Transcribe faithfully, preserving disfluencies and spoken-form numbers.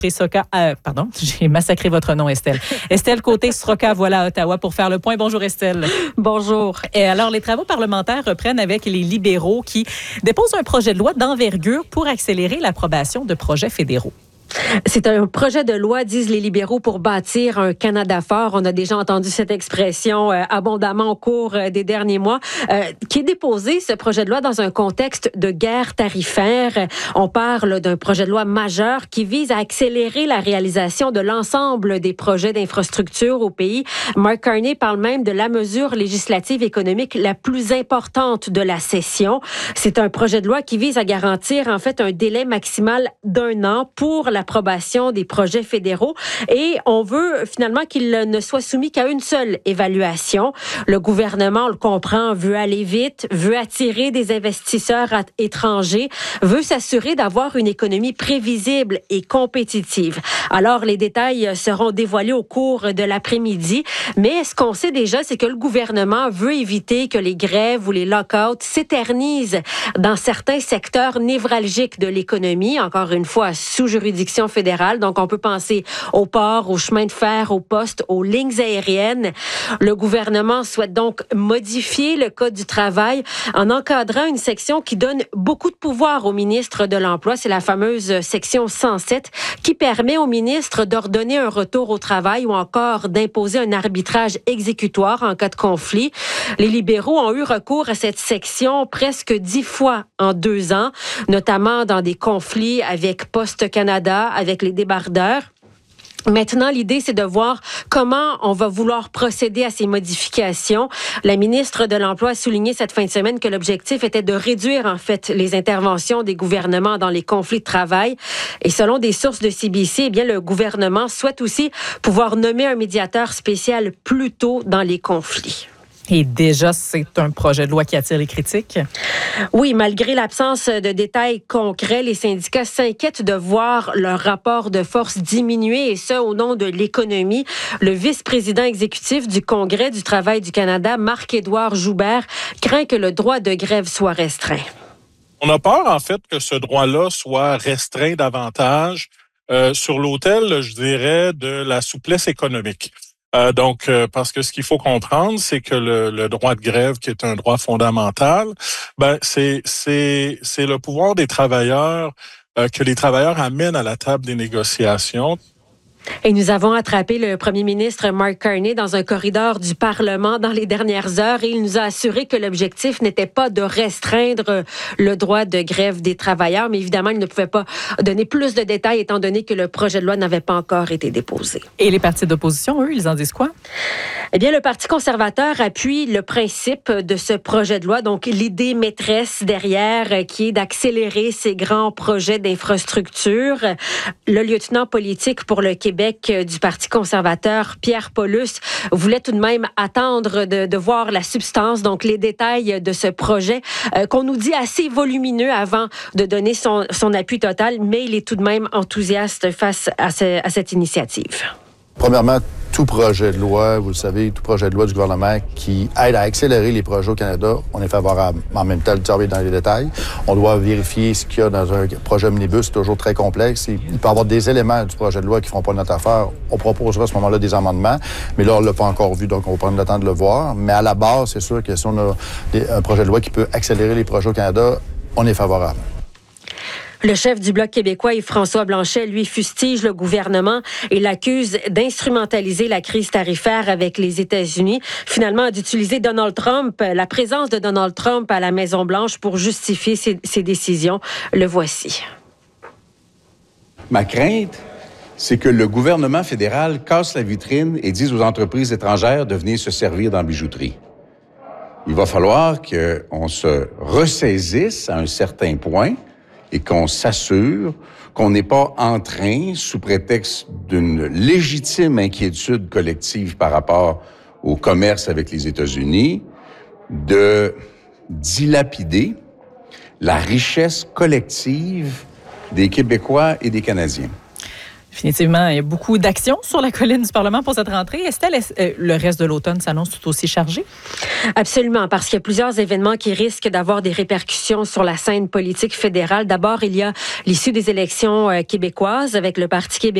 Sroka, euh, pardon, j'ai massacré votre nom, Estelle. Estelle Côté-Sroka, voilà à Ottawa pour faire le point. Bonjour, Estelle. Bonjour. Et alors, les travaux parlementaires reprennent avec les libéraux qui déposent un projet de loi d'envergure pour accélérer l'approbation de projets fédéraux. C'est un projet de loi, disent les libéraux, pour bâtir un Canada fort. On a déjà entendu cette expression euh, abondamment au cours euh, des derniers mois, euh, qui est déposé, ce projet de loi, dans un contexte de guerre tarifaire. On parle d'un projet de loi majeur qui vise à accélérer la réalisation de l'ensemble des projets d'infrastructure au pays. Mark Carney parle même de la mesure législative économique la plus importante de la session. C'est un projet de loi qui vise à garantir, en fait, un délai maximal d'un an pour la l'approbation des projets fédéraux et on veut finalement qu'il ne soit soumis qu'à une seule évaluation. Le gouvernement, on le comprend, veut aller vite, veut attirer des investisseurs étrangers, veut s'assurer d'avoir une économie prévisible et compétitive. Alors, les détails seront dévoilés au cours de l'après-midi, mais ce qu'on sait déjà, c'est que le gouvernement veut éviter que les grèves ou les lock-outs s'éternisent dans certains secteurs névralgiques de l'économie, encore une fois, sous juridiction fédérale. Donc, on peut penser aux ports, aux chemins de fer, aux postes, aux lignes aériennes. Le gouvernement souhaite donc modifier le Code du travail en encadrant une section qui donne beaucoup de pouvoir au ministre de l'Emploi. C'est la fameuse section cent sept qui permet au ministre d'ordonner un retour au travail ou encore d'imposer un arbitrage exécutoire en cas de conflit. Les libéraux ont eu recours à cette section presque dix fois en deux ans, notamment dans des conflits avec Poste Canada, avec les débardeurs. Maintenant, l'idée, c'est de voir comment on va vouloir procéder à ces modifications. La ministre de l'Emploi a souligné cette fin de semaine que l'objectif était de réduire, en fait, les interventions des gouvernements dans les conflits de travail. Et selon des sources de C B C, eh bien, le gouvernement souhaite aussi pouvoir nommer un médiateur spécial plus tôt dans les conflits. Et déjà, c'est un projet de loi qui attire les critiques? Oui, malgré l'absence de détails concrets, les syndicats s'inquiètent de voir leur rapport de force diminuer, et ce, au nom de l'économie. Le vice-président exécutif du Congrès du travail du Canada, Marc-Édouard Joubert, craint que le droit de grève soit restreint. On a peur, en fait, que ce droit-là soit restreint davantage euh, sur l'autel, je dirais, de la souplesse économique. Euh, donc, euh, parce que ce qu'il faut comprendre, c'est que le, le droit de grève, qui est un droit fondamental, ben c'est c'est c'est le pouvoir des travailleurs euh, que les travailleurs amènent à la table des négociations. Et nous avons attrapé le premier ministre Mark Carney dans un corridor du Parlement dans les dernières heures et il nous a assuré que l'objectif n'était pas de restreindre le droit de grève des travailleurs, mais évidemment, il ne pouvait pas donner plus de détails étant donné que le projet de loi n'avait pas encore été déposé. Et les partis d'opposition, eux, ils en disent quoi? Eh bien, le Parti conservateur appuie le principe de ce projet de loi, donc l'idée maîtresse derrière qui est d'accélérer ces grands projets d'infrastructure. Le lieutenant politique pour le Québec du Parti conservateur, Pierre Paulus, voulait tout de même attendre de, de voir la substance, donc les détails de ce projet euh, qu'on nous dit assez volumineux avant de donner son, son appui total, mais il est tout de même enthousiaste face à, ce, à cette initiative. Premièrement, tout projet de loi, vous le savez, tout projet de loi du gouvernement qui aide à accélérer les projets au Canada, on est favorable. En même temps, le travail dans les détails. On doit vérifier ce qu'il y a dans un projet omnibus, c'est toujours très complexe. Il peut y avoir des éléments du projet de loi qui ne feront pas notre affaire. On proposera à ce moment-là des amendements, mais là, on ne l'a pas encore vu, donc on va prendre le temps de le voir. Mais à la base, c'est sûr que si on a des, un projet de loi qui peut accélérer les projets au Canada, on est favorable. Le chef du Bloc québécois, Yves-François Blanchet, lui, fustige le gouvernement et l'accuse d'instrumentaliser la crise tarifaire avec les États-Unis. Finalement, d'utiliser Donald Trump, la présence de Donald Trump à la Maison-Blanche pour justifier ses, ses décisions. Le voici. Ma crainte, c'est que le gouvernement fédéral casse la vitrine et dise aux entreprises étrangères de venir se servir dans la bijouterie. Il va falloir qu'on se ressaisisse à un certain point et qu'on s'assure qu'on n'est pas en train, sous prétexte d'une légitime inquiétude collective par rapport au commerce avec les États-Unis, de dilapider la richesse collective des Québécois et des Canadiens. Définitivement, il y a beaucoup d'actions sur la colline du Parlement pour cette rentrée. Estelle, est, le reste de l'automne s'annonce tout aussi chargé? Absolument, parce qu'il y a plusieurs événements qui risquent d'avoir des répercussions sur la scène politique fédérale. D'abord, il y a l'issue des élections québécoises avec le Parti québécois